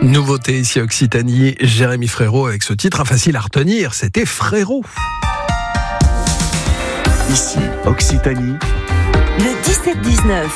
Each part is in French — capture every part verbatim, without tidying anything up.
Nouveauté ici à Occitanie, Jérémy Frérot avec ce titre facile à retenir, c'était Frérot. Ici, Occitanie. Le dix-sept dix-neuf.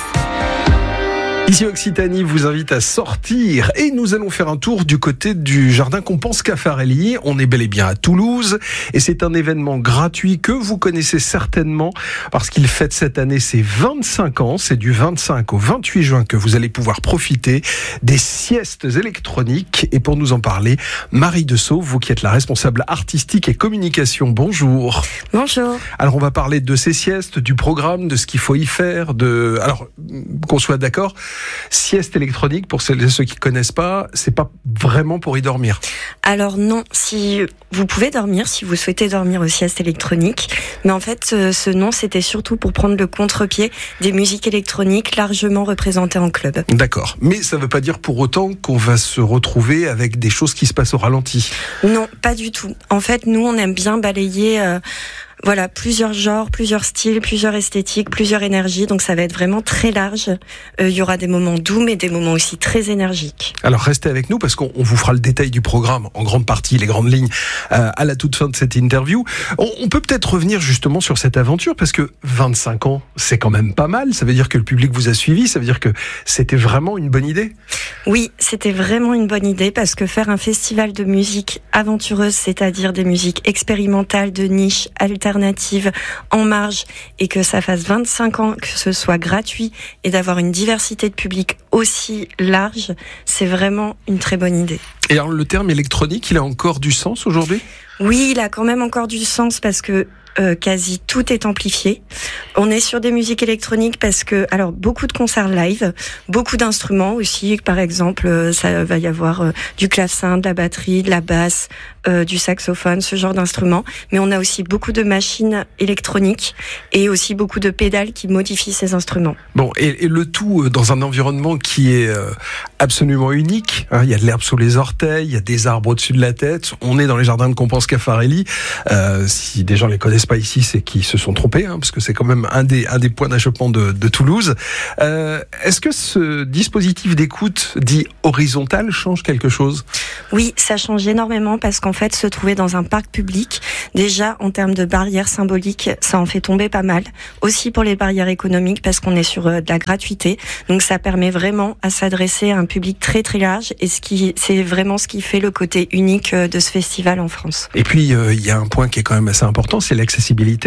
Ici Occitanie vous invite à sortir et nous allons faire un tour du côté du jardin Compense Caffarelli. On est bel et bien à Toulouse et c'est un événement gratuit que vous connaissez certainement parce qu'il fête cette année ses vingt-cinq ans. C'est du vingt-cinq au vingt-huit juin que vous allez pouvoir profiter des siestes électroniques. Et pour nous en parler, Marie Dessau, vous qui êtes la responsable artistique et communication, bonjour. Bonjour. Alors on va parler de ces siestes, du programme, de ce qu'il faut y faire, de... Alors qu'on soit d'accord, sieste électronique, pour celles et ceux qui ne connaissent pas, c'est pas vraiment pour y dormir. Alors non, si vous pouvez dormir, si vous souhaitez dormir aux siestes électroniques, mais en fait ce, ce nom c'était surtout pour prendre le contre-pied des musiques électroniques largement représentées en club. D'accord, mais ça ne veut pas dire pour autant qu'on va se retrouver avec des choses qui se passent au ralenti. Non, pas du tout. En fait, nous on aime bien balayer... Euh, Voilà, plusieurs genres, plusieurs styles, plusieurs esthétiques, plusieurs énergies. Donc ça va être vraiment très large. Euh, il y aura des moments doux, mais des moments aussi très énergiques. Alors restez avec nous parce qu'on on vous fera le détail du programme, en grande partie, les grandes lignes, euh, à la toute fin de cette interview. On, on peut peut-être revenir justement sur cette aventure parce que vingt-cinq ans, c'est quand même pas mal. Ça veut dire que le public vous a suivi, ça veut dire que c'était vraiment une bonne idée. Oui, c'était vraiment une bonne idée parce que faire un festival de musique aventureuse, c'est-à-dire des musiques expérimentales, de niche, alternatives, en marge, et que ça fasse vingt-cinq ans, que ce soit gratuit et d'avoir une diversité de public aussi large, c'est vraiment une très bonne idée. Et alors le terme électronique, il a encore du sens aujourd'hui ? Oui, il a quand même encore du sens parce que Euh, quasi tout est amplifié. On est sur des musiques électroniques parce que, alors, beaucoup de concerts live, beaucoup d'instruments aussi. Par exemple, euh, ça va y avoir euh, du clavecin, de la batterie, de la basse, euh, du saxophone, ce genre d'instruments. Mais on a aussi beaucoup de machines électroniques et aussi beaucoup de pédales qui modifient ces instruments. Bon, et, et le tout dans un environnement qui est euh, absolument unique. Hein, il y a de l'herbe sous les orteils, il y a des arbres au-dessus de la tête. On est dans les jardins de Compense Caffarelli. Euh, si des gens les connaissent pas ici, c'est qu'ils se sont trompés, hein, parce que c'est quand même un des, un des points d'achoppement de, de Toulouse. Euh, est-ce que ce dispositif d'écoute dit horizontal change quelque chose ? Oui, ça change énormément parce qu'en fait, se trouver dans un parc public, déjà en termes de barrières symboliques, ça en fait tomber pas mal. Aussi pour les barrières économiques parce qu'on est sur euh, de la gratuité. Donc ça permet vraiment à s'adresser à un public très très large et ce qui, c'est vraiment ce qui fait le côté unique euh, de ce festival en France. Et puis, il euh, y a un point qui est quand même assez important, c'est l'accessibilité.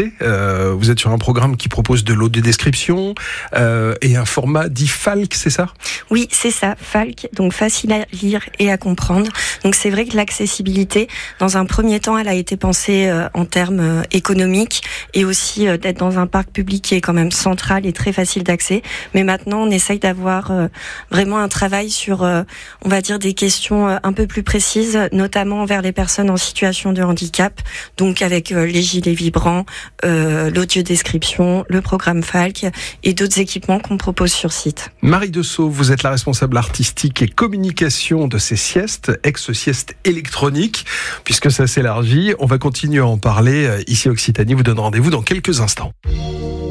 Euh, vous êtes sur un programme qui propose de l'audiodescription euh, et un format dit Falk, c'est ça ? Oui, c'est ça, Falk, donc facile à lire et à comprendre. Donc c'est vrai que l'accessibilité, dans un premier temps, elle a été pensée euh, en termes euh, économiques et aussi euh, d'être dans un parc public qui est quand même central et très facile d'accès. Mais maintenant, on essaye d'avoir euh, vraiment un travail sur, euh, on va dire, des questions euh, un peu plus précises, notamment envers les personnes en situation de handicap, donc avec euh, les gilets vibrants, euh, l'audiodescription, le programme Falk et d'autres équipements qu'on propose sur site. Marie Dessau, vous êtes la responsable artistique et communication de ces siestes, ex-siestes électroniques, puisque ça s'élargit. On va continuer à en parler ici à Occitanie. Vous donne rendez-vous dans quelques instants.